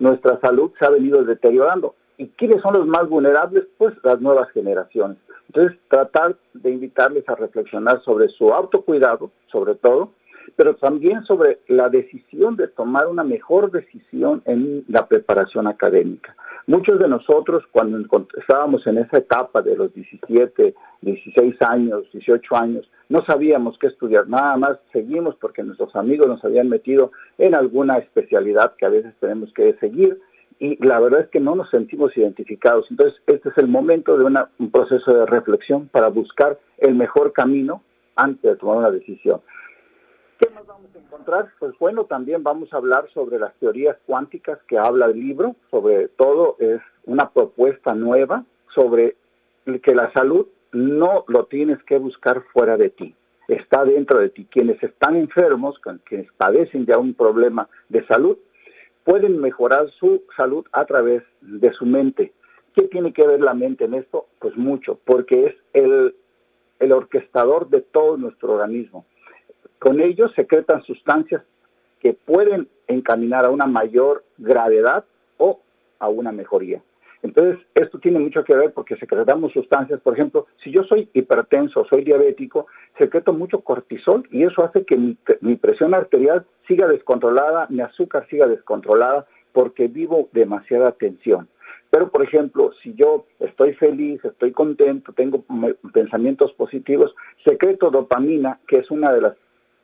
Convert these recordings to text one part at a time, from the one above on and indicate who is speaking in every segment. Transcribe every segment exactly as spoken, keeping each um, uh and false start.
Speaker 1: nuestra salud se ha venido deteriorando. ¿Y quiénes son los más vulnerables? Pues las nuevas generaciones. Entonces, tratar de invitarles a reflexionar sobre su autocuidado, sobre todo, pero también sobre la decisión de tomar una mejor decisión en la preparación académica. Muchos de nosotros, cuando estábamos en esa etapa de los diecisiete, dieciséis años, dieciocho años, no sabíamos qué estudiar, nada más seguimos porque nuestros amigos nos habían metido en alguna especialidad que a veces tenemos que seguir, y la verdad es que no nos sentimos identificados. Entonces, este es el momento de una, un proceso de reflexión para buscar el mejor camino antes de tomar una decisión. ¿Qué más vamos a encontrar? Pues bueno, también vamos a hablar sobre las teorías cuánticas que habla el libro. Sobre todo es una propuesta nueva sobre que la salud no lo tienes que buscar fuera de ti, está dentro de ti. Quienes están enfermos, quienes padecen ya un problema de salud, pueden mejorar su salud a través de su mente. ¿Qué tiene que ver la mente en esto? Pues mucho, porque es el, el orquestador de todo nuestro organismo. Con ellos secretan sustancias que pueden encaminar a una mayor gravedad o a una mejoría. Entonces, esto tiene mucho que ver porque secretamos sustancias. Por ejemplo, si yo soy hipertenso, soy diabético, secreto mucho cortisol y eso hace que mi, mi presión arterial siga descontrolada, mi azúcar siga descontrolada porque vivo demasiada tensión. Pero, por ejemplo, si yo estoy feliz, estoy contento, tengo pensamientos positivos, secreto dopamina, que es una de las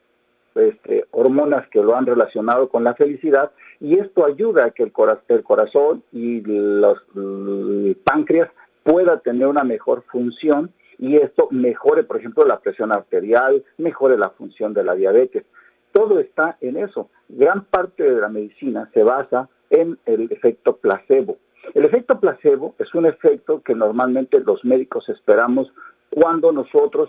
Speaker 1: Este, hormonas que lo han relacionado con la felicidad, y esto ayuda a que el, cora- el corazón y los, el páncreas pueda tener una mejor función, y esto mejore, por ejemplo, la presión arterial, mejore la función de la diabetes. Todo está en eso. Gran parte de la medicina se basa en el efecto placebo. El efecto placebo es un efecto que normalmente los médicos esperamos cuando nosotros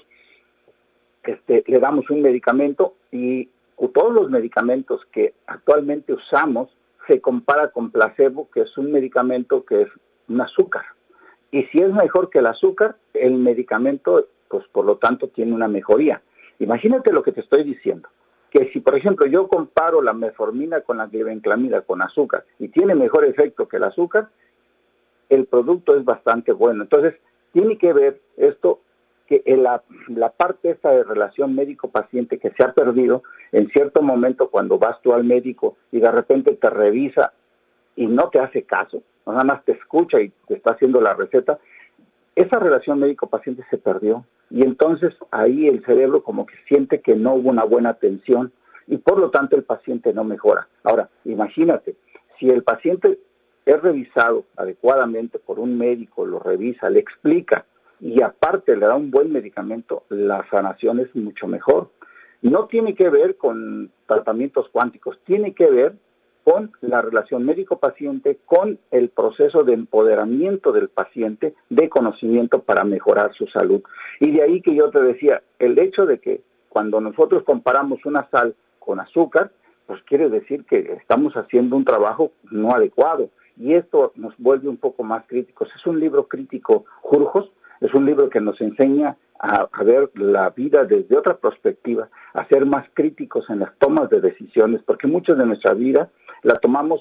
Speaker 1: Este, le damos un medicamento, y todos los medicamentos que actualmente usamos se compara con placebo, que es un medicamento que es un azúcar. Y si es mejor que el azúcar, el medicamento, pues por lo tanto, tiene una mejoría. Imagínate lo que te estoy diciendo, que si por ejemplo yo comparo la metformina con la glibenclamida con azúcar y tiene mejor efecto que el azúcar, el producto es bastante bueno. Entonces, tiene que ver esto que en la, la parte esta de relación médico-paciente que se ha perdido en cierto momento cuando vas tú al médico y de repente te revisa y no te hace caso, nada más te escucha y te está haciendo la receta, esa relación médico-paciente se perdió, y entonces ahí el cerebro como que siente que no hubo una buena atención y por lo tanto el paciente no mejora. Ahora, imagínate, si el paciente es revisado adecuadamente por un médico, lo revisa, le explica, y aparte le da un buen medicamento, la sanación es mucho mejor. No tiene que ver con tratamientos cuánticos, tiene que ver con la relación médico-paciente, con el proceso de empoderamiento del paciente, de conocimiento para mejorar su salud. Y de ahí que yo te decía, el hecho de que cuando nosotros comparamos una sal con azúcar, pues quiere decir que estamos haciendo un trabajo no adecuado. Y esto nos vuelve un poco más críticos. Es un libro crítico, Jurjos. Es un libro que nos enseña a, a ver la vida desde otra perspectiva, a ser más críticos en las tomas de decisiones, porque muchas de nuestra vida la tomamos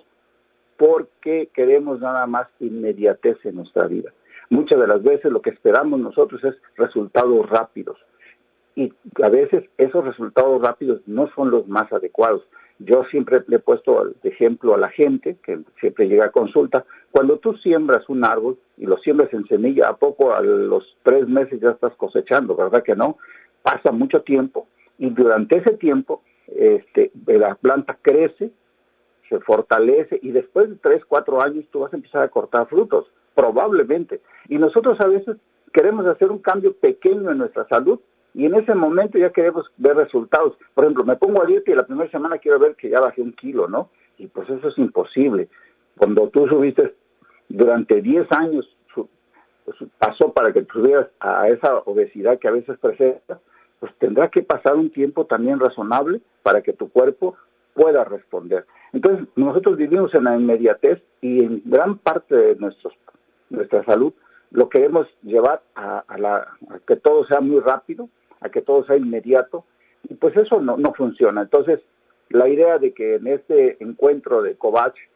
Speaker 1: porque queremos nada más inmediatez en nuestra vida. Muchas de las veces lo que esperamos nosotros es resultados rápidos, y a veces esos resultados rápidos no son los más adecuados. Yo siempre le he puesto de ejemplo a la gente que siempre llega a consulta, cuando tú siembras un árbol y lo siembras en semilla, ¿a poco a los tres meses ya estás cosechando? ¿Verdad que no? Pasa mucho tiempo, y durante ese tiempo este, la planta crece, se fortalece, y después de tres, cuatro años tú vas a empezar a cortar frutos, probablemente. Y nosotros a veces queremos hacer un cambio pequeño en nuestra salud, y en ese momento ya queremos ver resultados. Por ejemplo, me pongo a dieta y la primera semana quiero ver que ya bajé un kilo, ¿no? Y pues eso es imposible. Cuando tú subiste durante diez años, su, pues pasó para que subieras a esa obesidad que a veces presenta, pues tendrá que pasar un tiempo también razonable para que tu cuerpo pueda responder. Entonces, nosotros vivimos en la inmediatez, y en gran parte de nuestros, nuestra salud lo queremos llevar a, a, la, a que todo sea muy rápido, a que todo sea inmediato, y pues eso no, no funciona. Entonces, la idea de que en este encuentro de Covach